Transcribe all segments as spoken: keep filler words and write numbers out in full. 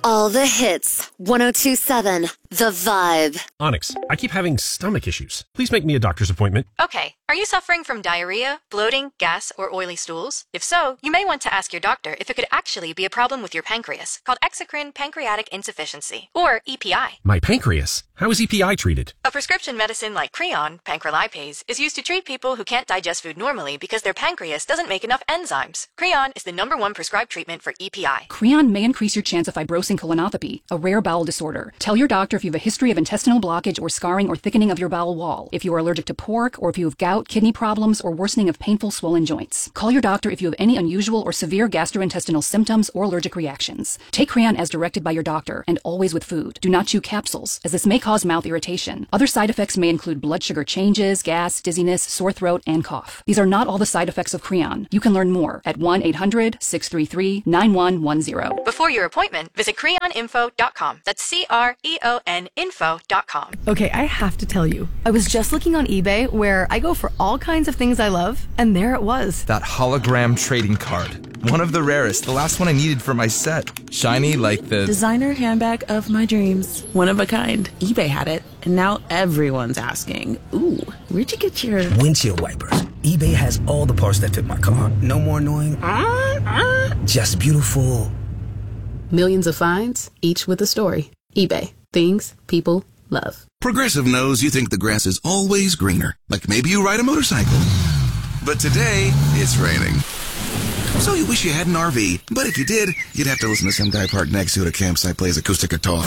All the hits. one oh two point seven The Vibe. Onyx, I keep having stomach issues. Please make me a doctor's appointment. Okay. Are you suffering from diarrhea, bloating, gas, or oily stools? If so, you may want to ask your doctor if it could actually be a problem with your pancreas, called exocrine pancreatic insufficiency, or E P I. My pancreas? How is E P I treated? A prescription medicine like Creon, pancrelipase, is used to treat people who can't digest food normally because their pancreas doesn't make enough enzymes. Creon is the number one prescribed treatment for E P I. Creon may increase your chance of fibrosing colonopathy, a rare bowel disorder. Tell your doctor if you have a history of intestinal blockage or scarring or thickening of your bowel wall, if you are allergic to pork, or if you have gout, kidney problems, or worsening of painful swollen joints. Call your doctor if you have any unusual or severe gastrointestinal symptoms or allergic reactions. Take Creon as directed by your doctor, and always with food. Do not chew capsules, as this may cause mouth irritation. Other side effects may include blood sugar changes, gas, dizziness, sore throat, and cough. These are not all the side effects of Creon. You can learn more at one eight hundred, six three three, nine one one zero. Before your appointment, visit creon info dot com. That's C R E O N info dot com. Okay, I have to tell you, I was just looking on eBay where I go for all kinds of things I love, and there it was. That hologram trading card. One of the rarest, the last one I needed for my set. Shiny like the designer handbag of my dreams. One of a kind. eBay had it, and now everyone's asking, ooh, where'd you get your windshield wipers? eBay has all the parts that fit my car. No more annoying, uh, uh. just beautiful. Millions of finds, each with a story. eBay. Things people love. Progressive knows you think the grass is always greener. Like maybe you ride a motorcycle. But today, it's raining. So you wish you had an R V. But if you did, you'd have to listen to some guy parked next to you at a campsite plays acoustic guitar.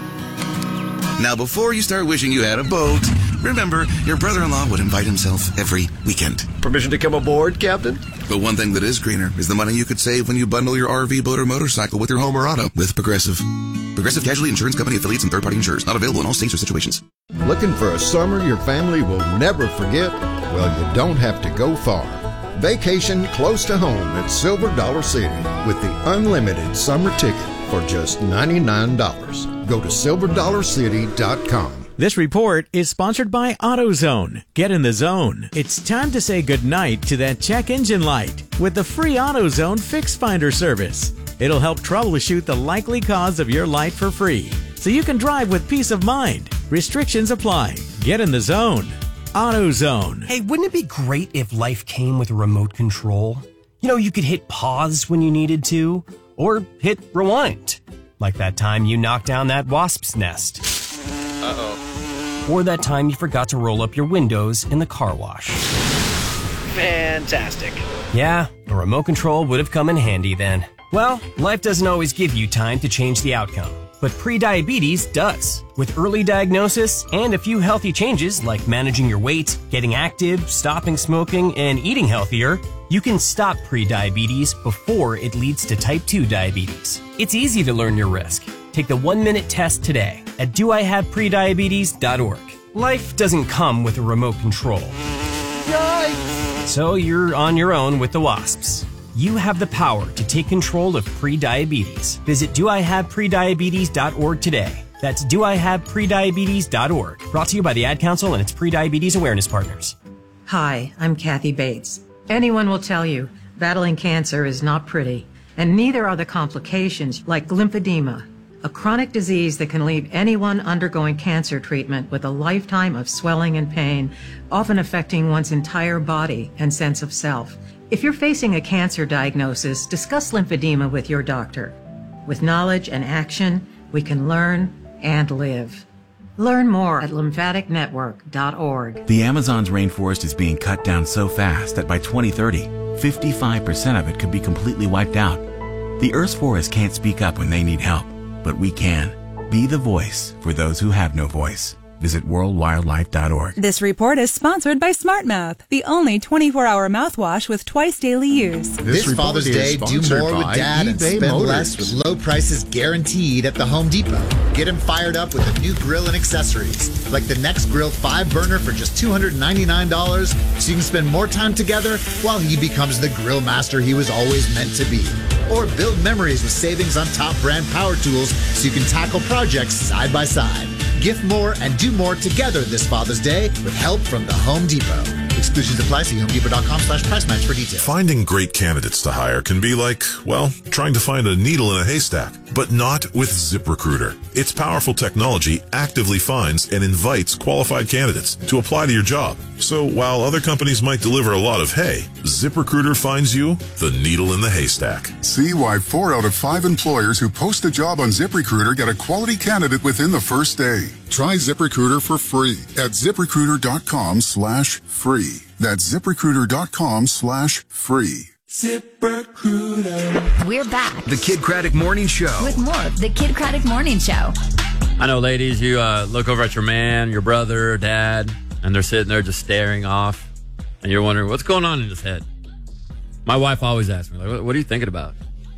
Now, before you start wishing you had a boat, remember, your brother-in-law would invite himself every weekend. Permission to come aboard, Captain? But one thing that is greener is the money you could save when you bundle your R V, boat, or motorcycle with your home or auto with Progressive. Progressive Casualty Insurance Company affiliates and third-party insurers. Not available in all states or situations. Looking for a summer your family will never forget? Well, you don't have to go far. Vacation close to home at Silver Dollar City with the unlimited summer ticket for just ninety-nine dollars. Go to silver dollar city dot com. This report is sponsored by AutoZone. Get in the zone. It's time to say goodnight to that check engine light with the free AutoZone Fix Finder service. It'll help troubleshoot the likely cause of your light for free, so you can drive with peace of mind. Restrictions apply. Get in the zone. AutoZone. Hey, wouldn't it be great if life came with a remote control? You know, you could hit pause when you needed to, or hit rewind. Like that time you knocked down that wasp's nest. Uh-oh. Or that time you forgot to roll up your windows in the car wash. Fantastic. Yeah, a remote control would have come in handy then. Well, life doesn't always give you time to change the outcome, but prediabetes does. With early diagnosis and a few healthy changes like managing your weight, getting active, stopping smoking, and eating healthier, you can stop prediabetes before it leads to type two diabetes. It's easy to learn your risk. Take the one-minute test today at do I have prediabetes dot org. Life doesn't come with a remote control. Yikes! So you're on your own with the wasps. You have the power to take control of prediabetes. Visit do I have prediabetes dot org today. That's do I have prediabetes dot org. Brought to you by the Ad Council and its Prediabetes Awareness Partners. Hi, I'm Kathy Bates. Anyone will tell you battling cancer is not pretty, and neither are the complications like lymphedema, a chronic disease that can leave anyone undergoing cancer treatment with a lifetime of swelling and pain, often affecting one's entire body and sense of self. If you're facing a cancer diagnosis, discuss lymphedema with your doctor. With knowledge and action, we can learn and live. Learn more at lymphatic network dot org. The Amazon's rainforest is being cut down so fast that by twenty thirty, fifty-five percent of it could be completely wiped out. The Earth's forests can't speak up when they need help, but we can. Be the voice for those who have no voice. Visit world wildlife dot org. This report is sponsored by SmartMouth, the only twenty-four hour mouthwash with twice daily use. This, this Father's Day, do more with Dad and spend Motors. less with low prices guaranteed at the Home Depot. Get him fired up with a new grill and accessories, like the Next Grill five burner for just two hundred ninety-nine dollars, so you can spend more time together while he becomes the grill master he was always meant to be. Or build memories with savings on top brand power tools so you can tackle projects side by side. Gift more and do more together this Father's Day with help from the Home Depot. Exclusive Exclusions apply. See homedepot.com slash price match for details. Finding great candidates to hire can be like, well, trying to find a needle in a haystack, but not with ZipRecruiter. Its powerful technology actively finds and invites qualified candidates to apply to your job. So while other companies might deliver a lot of hay, ZipRecruiter finds you the needle in the haystack. See why four out of five employers who post a job on ZipRecruiter get a quality candidate within the first day. Try ZipRecruiter for free at ZipRecruiter.com slash free. That's ZipRecruiter.com slash free. ZipRecruiter. We're back The Kid Craddock Morning Show. with more of the Kid Craddock Morning Show. I know, ladies, you uh, look over at your man, your brother, dad, and they're sitting there just staring off, and you're wondering, what's going on in his head? My wife always asks me, like, what, what are you thinking about?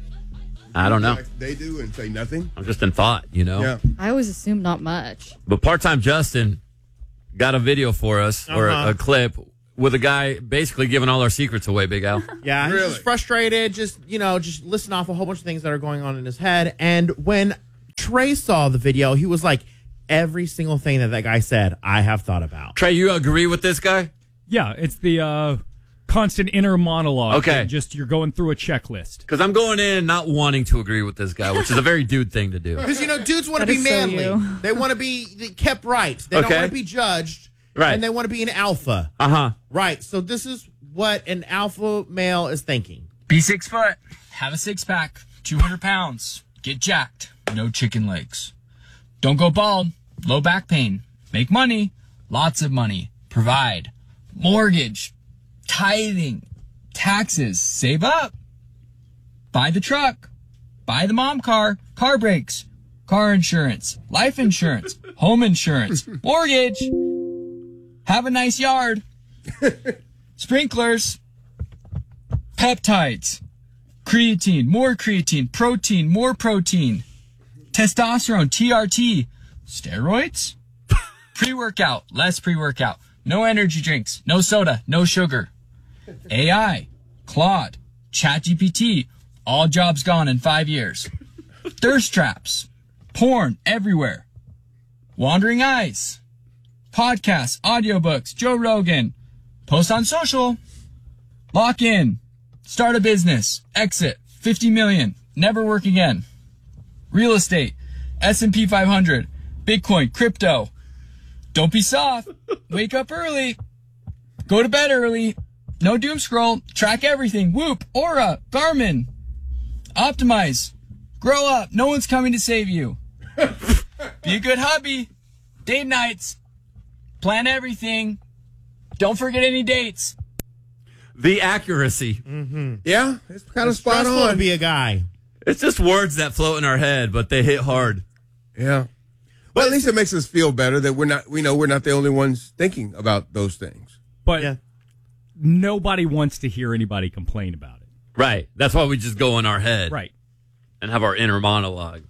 I don't know. Like they do and say nothing? I'm just in thought, you know? Yeah. I always assume not much. But Part-Time Justin got a video for us, or Uh-huh. a, a clip, with a guy basically giving all our secrets away, Big Al. Yeah, he's Really? just frustrated, just, you know, just listing off a whole bunch of things that are going on in his head. And when Trey saw the video, he was like, every single thing that that guy said, I have thought about. Trey, you agree with this guy? Yeah, it's the uh, constant inner monologue. Okay. Just you're going through a checklist. Because I'm going in not wanting to agree with this guy, which is a very dude thing to do. Because, you know, dudes want to That be is so manly. you. They want to be kept right. They Okay. don't want to be judged. Right. And they want to be an alpha. Uh-huh. Right. So this is what an alpha male is thinking. Be six foot. Have a six pack. two hundred pounds. Get jacked. No chicken legs. Don't go bald. Low back pain. Make money. Lots of money. Provide. Mortgage. Tithing. Taxes. Save up. Buy the truck. Buy the mom car. Car brakes. Car insurance. Life insurance. Home insurance. Mortgage. Have a nice yard. Sprinklers. Peptides. Creatine. More creatine. Protein. More protein. Testosterone. T R T. Steroids. Pre-workout. Less pre-workout. No energy drinks. No soda. No sugar. A I. Claude. ChatGPT. All jobs gone in five years. Thirst traps. Porn everywhere. Wandering eyes. Podcasts, audiobooks, Joe Rogan, post on social, lock in, start a business, exit, fifty million, never work again, real estate, S and P five hundred, Bitcoin, crypto, don't be soft, wake up early, go to bed early, no doom scroll, track everything, Whoop, Aura, Garmin, optimize, grow up, no one's coming to save you, be a good hubby, date nights, plan everything. Don't forget any dates. The accuracy. Mm-hmm. Yeah, it's kind of It's spot stressful on. to be a guy. It's just words that float in our head, but they hit hard. Yeah. Well, at least it makes us feel better that we're not, we know we're not the only ones thinking about those things. But Yeah. nobody wants to hear anybody complain about it. Right. That's why we just go in our head. Right. And have our inner monologue.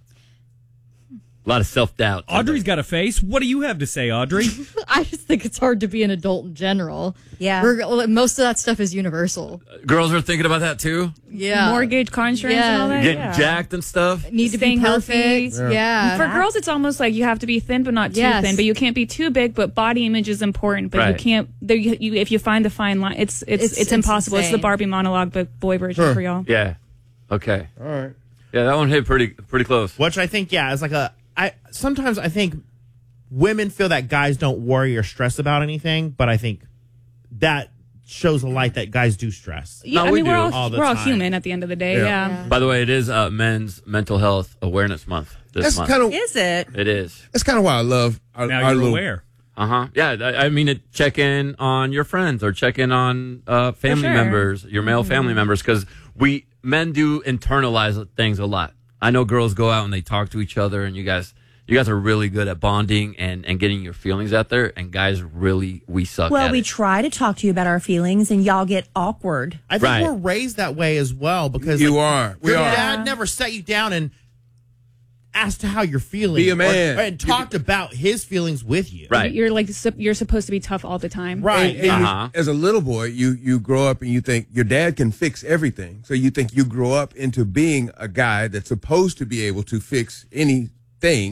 A lot of self-doubt. Audrey's got a face. What do you have to say, Audrey? I just think it's hard to be an adult in general. Yeah. We're, most of that stuff is universal. Girls are thinking about that too? Yeah. Mortgage, car insurance, Yeah. and all that. Getting yeah. jacked and stuff? Need to Staying be perfect. healthy. Yeah. For girls, it's almost like you have to be thin, but not too Yes. thin. But you can't be too big. But body image is important. But Right. you can't. There, you, you, if you find the fine line, it's it's it's, It's- it's impossible. It's the insane. Barbie monologue, but boy version Huh. for y'all. Yeah. Okay. All right. Yeah, that one hit pretty pretty close. Which I think, yeah, is like a. I sometimes I think women feel that guys don't worry or stress about anything, but I think that shows a light that guys do stress. Yeah, No, I we mean, we're do. all, all the we're all time. human at the end of the day. Yeah. Yeah. Yeah. By the way, it is uh, Men's Mental Health Awareness Month this That's month. kind of Is it? It is. that's kind of why I love our, now our you're little. aware. Uh-huh. Yeah, I, I mean, it, check in on your friends or check in on uh, family sure. members, your male family members, because we, men do internalize things a lot. I know girls go out and they talk to each other, and you guys... You guys are really good at bonding and, and getting your feelings out there, and guys really, we suck Well, at we it. try to talk to you about our feelings, and y'all get awkward. I think Right. we're raised that way as well because You like, are. We your are. dad never set you down and asked how you're feeling. Be a man. Or, and talked about his feelings with you. Right. You're like sup- you're supposed to be tough all the time. Right. And, and Uh-huh. as a little boy, you you grow up and you think your dad can fix everything. So you think you grow up into being a guy that's supposed to be able to fix anything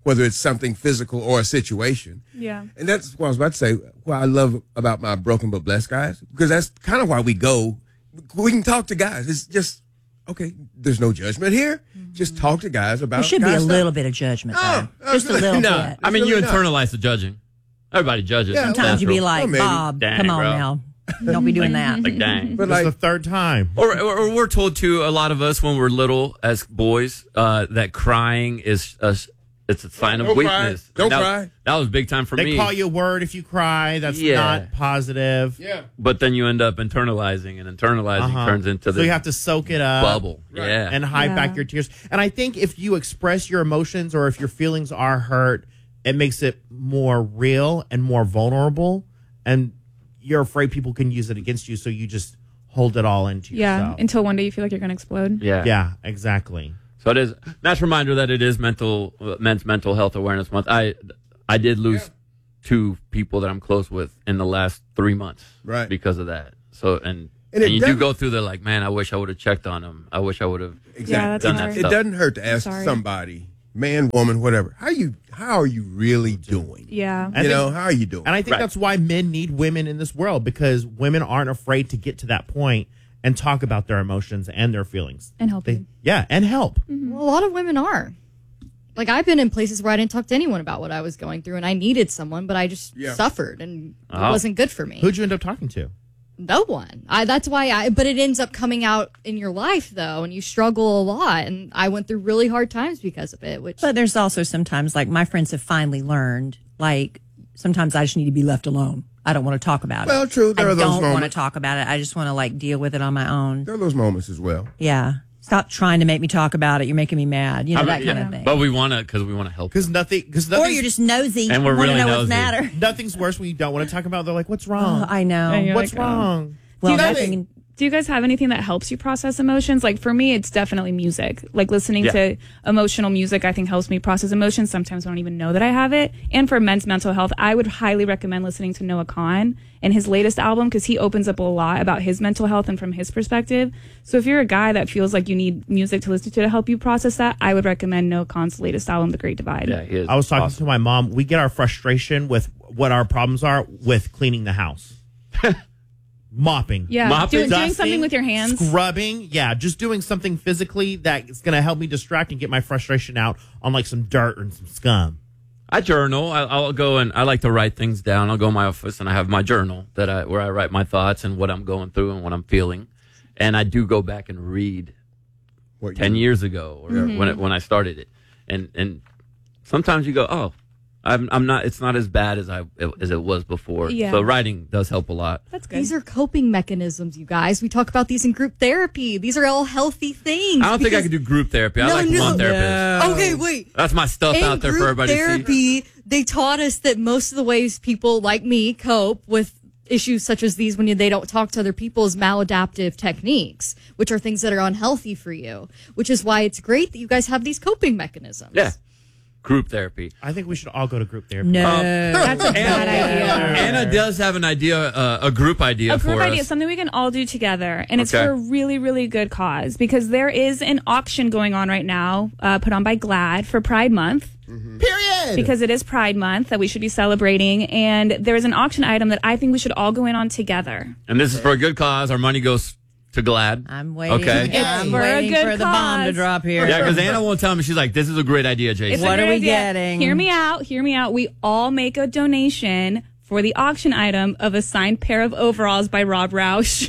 whether it's something physical or a situation. Yeah. And that's what I was about to say, what I love about my Broken But Blessed guys, because that's kind of why we go. We can talk to guys. It's just, okay, there's no judgment here. Mm-hmm. Just talk to guys about There should be a guys little stuff. bit of judgment, Oh, though. Just a little no. bit. I mean, you really not. internalize the judging. Everybody judges. Yeah, Sometimes you be like, Oh, maybe. Bob, Dang, come on bro. now. Don't be doing that. Like, dang. But It's the like, third time. Or, or, or we're told to a lot of us when we're little as boys uh, that crying is a, it's a sign of Don't cry. weakness. Don't that, cry. That was big time for They me. call you a word if you cry. That's Yeah. not positive. yeah. But then you end up internalizing, and internalizing Uh-huh. turns into So the you have to soak it up. bubble. Right. Yeah. And hide Yeah. back your tears. And I think if you express your emotions or if your feelings are hurt, it makes it more real and more vulnerable. And you're afraid people can use it against you, so you just hold it all into Yeah. yourself. Until one day you feel like you're going to explode. yeah. Yeah, exactly. So it is. That's a reminder that it is mental uh, men's mental health awareness month. I I did lose Yeah. two people that I'm close with in the last three months, Right. Because of that. So and And and, it you do doesn't- go through the like, man, I wish I would have checked on him. I wish I would have Exactly. Yeah, that's done hard. that It stuff. doesn't hurt to ask Sorry. somebody, man, woman, whatever. How you how are you really doing? Yeah. I You think- know, how are you doing? And I think Right. that's why men need women in this world, because women aren't afraid to get to that point and talk about their emotions and their feelings. And help They, you. yeah, and help. Well, a lot of women are. Like, I've been in places where I didn't talk to anyone about what I was going through, and I needed someone, but I just Yeah. suffered, and Oh. it wasn't good for me. Who'd you end up talking to? No one. I, that's why I, but it ends up coming out in your life, though, and you struggle a lot. And I went through really hard times because of it, which. But there's also sometimes, like, my friends have finally learned, like, sometimes I just need to be left alone. I don't want to talk about Well, it. true. There I are those don't want to moments. talk about it. I just want to, like, deal with it on my own. There are those moments as well. Yeah. Stop trying to make me talk about it. You're making me mad. You know, I that mean, kind yeah. of thing. But we want to because we want to help. Because nothing. Because Or you're just nosy. And we're You wanna really know nosy. what's matter. nothing's worse when you don't want to talk about it. They're like, what's wrong? Oh, I know. And you're What's like, oh. wrong? Well, you guys- nothing. Do you guys have anything that helps you process emotions? Like for me, it's definitely music. Like listening Yeah. to emotional music, I think helps me process emotions. Sometimes I don't even know that I have it. And for men's mental health, I would highly recommend listening to Noah Kahan and his latest album because he opens up a lot about his mental health and from his perspective. So if you're a guy that feels like you need music to listen to to help you process that, I would recommend Noah Kahan's latest album, The Great Divide. Yeah, he is I was talking awesome. to my mom. We get our frustration with what our problems are with cleaning the house. Mopping. Yeah, Mopping, doing, doing dusting, something with your hands. Scrubbing. Yeah, just doing something physically that's going to help me distract and get my frustration out on like some dirt and some scum. I journal. I, I'll go and I like to write things down. I'll go in my office and I have my journal that I where I write my thoughts and what I'm going through and what I'm feeling. And I do go back and read What ten you- years ago or Mm-hmm. when it, when I started it. And and sometimes you go, oh, I'm I'm not. It's not as bad as I as it was before. Yeah. So writing does help a lot. That's good. These are coping mechanisms, you guys. We talk about these in group therapy. These are all healthy things. I don't think I because- could do group therapy. I No, like no. one therapist. Okay, wait. That's my stuff In out there for group everybody to see. therapy, they taught us that most of the ways people like me cope with issues such as these when they don't talk to other people is maladaptive techniques, which are things that are unhealthy for you, which is why it's great that you guys have these coping mechanisms. Yeah. Group therapy. I think we should all go to group therapy. No. Um, That's a bad idea. Anna does have an idea, uh, a group idea A for group us. idea, something we can all do together, and it's Okay. for a really, really good cause because there is an auction going on right now, uh, put on by GLAAD for Pride Month. Period. Because it is Pride Month that we should be celebrating, and there is an auction item that I think we should all go in on together. And this is for a good cause. Our money goes to GLAAD. I'm waiting. Okay. It's I'm for a waiting good for the bomb to cause. drop here. Yeah, because Anna won't tell me. She's like, this is a great idea, Jason. It's a What are great we idea. getting? Hear me out. Hear me out. We all make a donation for the auction item of a signed pair of overalls by Rob Roush.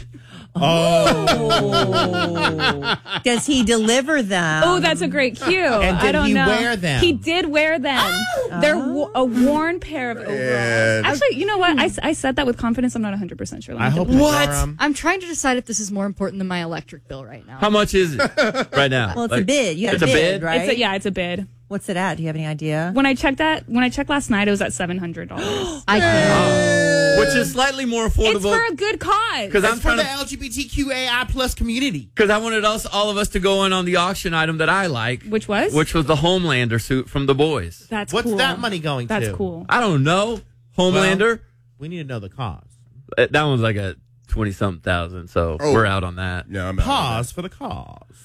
Oh. Does he deliver them? Oh, that's a great cue. And I did don't he know. wear them? He did wear them. They're wo- a worn pair of overalls. Man. Actually, you know what? I, s- I said that with confidence. I'm not one hundred percent sure. Let me I hope double you check. wear 'em. I'm trying to decide if this is more important than my electric bill right now. How much is it right now? Well, it's a Like, bid. You got it's a a bid, bid? right? It's a, yeah, it's a bid. What's it at? Do you have any idea? When I checked that, when I checked last night, it was at seven hundred dollars. I Oh. Which is slightly more It's affordable. for a good cause. Because I'm It's for trying the to. L G B T Q A I plus community. Because I wanted us, all of us, to go in on the auction item that I like, Which was? which was the Homelander suit from The Boys. That's What's cool. that money going That's to? cool. I don't know, Homelander. We need to know the cause. Uh, that one's like a twenty something thousand, so Oh. we're out on that. No, I'm out. Pause for the cause.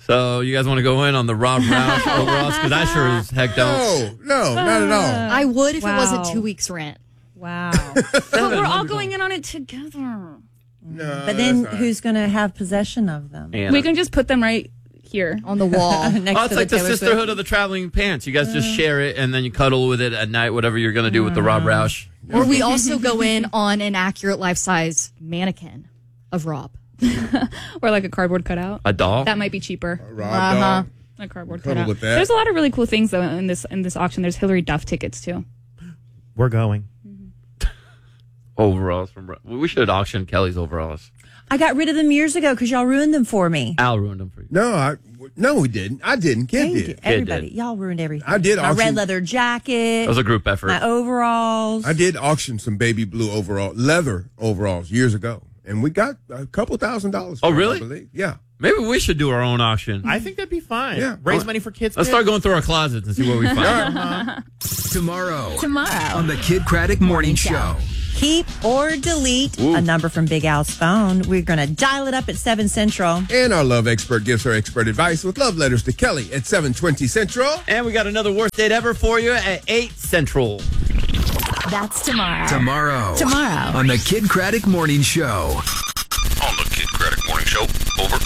So you guys want to go in on the Rob Roush overalls? Because I sure as heck don't. No, no, not at all. I would if Wow. it wasn't two weeks rent. Wow. But we're all going in on it together. No, But then that's not- who's going to have possession of them? Anna. We can just put them right here on the wall. Next Oh, it's to like the Taylor sisterhood Swift. of the traveling pants. You guys just share it, and then you cuddle with it at night, whatever you're going to do with the Rob Roush. Or we also go in on an accurate life size mannequin of Rob. or like a cardboard cutout. A doll? That might be cheaper. Rob Uh-huh. doll. A cardboard Cuddle cutout. with that. There's a lot of really cool things though in this in this auction. There's Hillary Duff tickets too. We're going. Overalls from. Ro- We should auction Kelly's overalls. I got rid of them years ago because y'all ruined them for me. Al ruined them for you. No, I no, we didn't. I didn't. Kid Thank did. you. Everybody, y'all ruined everything. I did My auction- red leather jacket. That was a group effort. My overalls. I did auction some baby blue overall leather overalls years ago, and we got a couple thousand dollars. Oh, for it, really? I believe. Yeah. Maybe we should do our own auction. I think that'd be fine. Yeah. Raise money for kids. Let's kids. start going through our closets and see what we find. Tomorrow. Tomorrow. On the Kid Craddock Morning Show. Keep or delete Ooh. a number from Big Al's phone. We're going to dial it up at seven Central. And our love expert gives her expert advice with love letters to Kelly at seven twenty Central. And we got another worst date ever for you at eight Central. That's tomorrow. Tomorrow. Tomorrow. On the Kid Craddock Morning Show. On the Kid Craddock Morning Show. Over.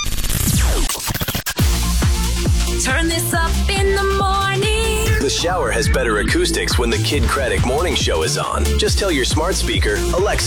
Turn this up in the morning. The shower has better acoustics when the Kid Craddock Morning Show is on. Just tell your smart speaker, Alexa,